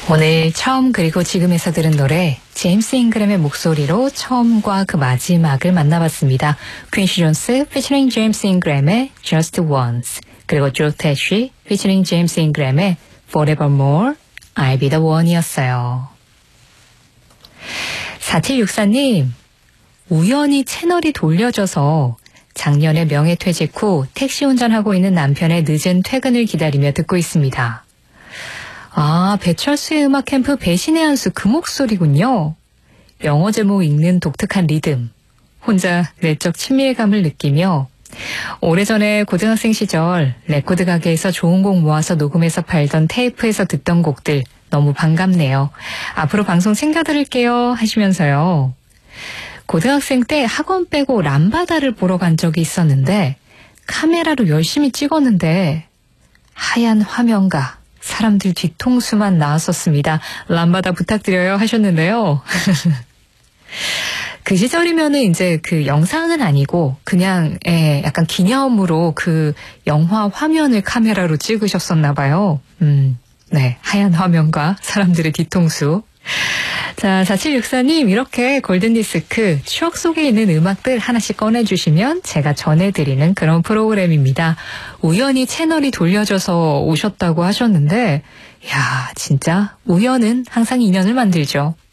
오늘 처음 그리고 지금에서 들은 노래 제임스 잉그램의 목소리로 처음과 그 마지막을 만나봤습니다. 퀸시 존스 피처링 제임스 잉그램의 Just Once, 그리고 조 태쉬 피처링 제임스 잉그램의 Forevermore, I'll be the one이었어요. 4764님, 우연히 채널이 돌려져서 작년에 명예퇴직 후 택시 운전하고 있는 남편의 늦은 퇴근을 기다리며 듣고 있습니다. 아, 배철수의 음악 캠프 배신의 한 수 그 목소리군요. 영어 제목 읽는 독특한 리듬, 혼자 내적 친밀감을 느끼며 오래전에 고등학생 시절 레코드 가게에서 좋은 곡 모아서 녹음해서 팔던 테이프에서 듣던 곡들 너무 반갑네요. 앞으로 방송 챙겨드릴게요 하시면서요. 고등학생 때 학원 빼고 람바다를 보러 간 적이 있었는데 카메라로 열심히 찍었는데 하얀 화면과 사람들 뒤통수만 나왔었습니다. 람바다 부탁드려요 하셨는데요. 그 시절이면은 이제 그 영상은 아니고 그냥 약간 기념으로 그 영화 화면을 카메라로 찍으셨었나 봐요. 네, 하얀 화면과 사람들의 뒤통수. 자, 4764님, 이렇게 골든디스크 추억 속에 있는 음악들 하나씩 꺼내주시면 제가 전해드리는 그런 프로그램입니다. 우연히 채널이 돌려져서 오셨다고 하셨는데, 야, 진짜 우연은 항상 인연을 만들죠.